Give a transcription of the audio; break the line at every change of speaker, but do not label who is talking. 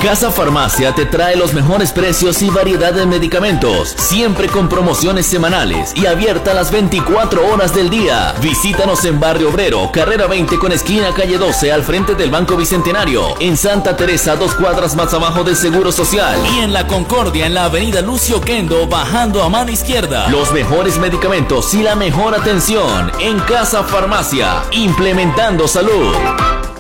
Casa Farmacia te trae los mejores precios y variedad de medicamentos, siempre con promociones semanales y abierta las 24 horas del día. Visítanos en Barrio Obrero, carrera 20 con esquina calle 12 al frente del Banco Bicentenario, en Santa Teresa, 2 cuadras más abajo del Seguro Social, y en La Concordia, en la avenida Lucio Kendo, bajando a mano izquierda. Los mejores medicamentos y la mejor atención en Casa Farmacia, implementando salud.